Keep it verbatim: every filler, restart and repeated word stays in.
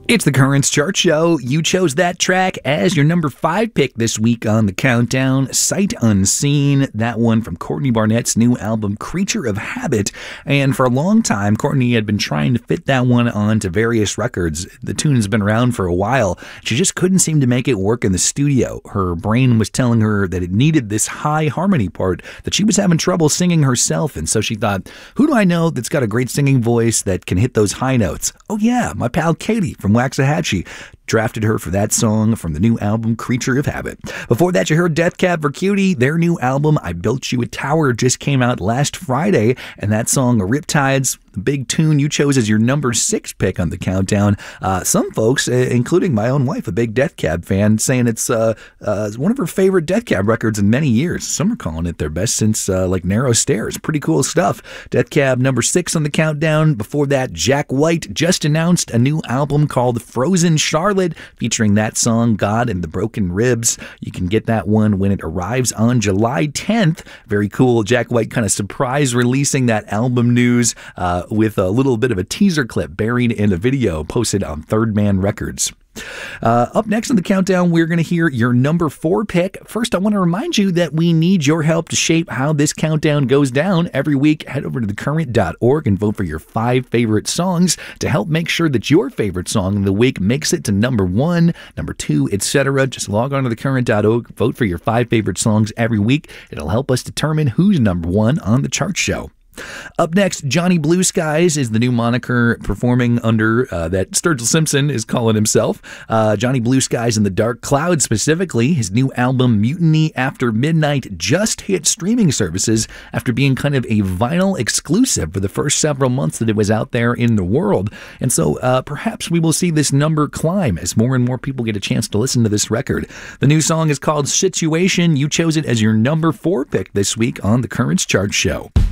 It's the Currents Chart Show. You chose that track as your number five pick this week on the countdown. Sight Unseen, that one from Courtney Barnett's new album, Creature of Habit. And for a long time, Courtney had been trying to fit that one onto various records. The tune has been around for a while. She just couldn't seem to make it work in the studio. Her brain was telling her that it needed this high harmony part, that she was having trouble singing herself. And so she thought, who do I know that's got a great singing voice that can hit those high notes? Oh yeah, my pal Katie from Waxahachie. Drafted her for that song from the new album, Creature of Habit. Before that, you heard Death Cab for Cutie. Their new album, I Built You a Tower, just came out last Friday, and that song, Riptides, the big tune you chose as your number six pick on the countdown. Uh, some folks, uh, including my own wife, a big Death Cab fan, saying it's uh, uh, one of her favorite Death Cab records in many years. Some are calling it their best since uh, like Narrow Stairs. Pretty cool stuff. Death Cab, number six on the countdown. Before that, Jack White just announced a new album called Frozen Charlotte, featuring that song, God and the Broken Ribs. You can get that one when it arrives on July tenth. Very cool. Jack White kind of surprise releasing that album news uh, with a little bit of a teaser clip buried in a video posted on Third Man Records. Uh, up next on the countdown, we're going to hear your number four pick. First, I want to remind you that we need your help to shape how this countdown goes down. Every week, head over to the current dot org and vote for your five favorite songs to help make sure that your favorite song of the week makes it to number one, number two, et cetera. Just log on to the current dot org, vote for your five favorite songs every week. It'll help us determine who's number one on the chart show. Up next, Johnny Blue Skies is the new moniker performing under uh, that Sturgill Simpson is calling himself. Uh, Johnny Blue Skies and the Dark Cloud specifically. His new album, Mutiny After Midnight, just hit streaming services after being kind of a vinyl exclusive for the first several months that it was out there in the world. And so uh, perhaps we will see this number climb as more and more people get a chance to listen to this record. The new song is called Situation. You chose it as your number four pick this week on the Currents Chart Show.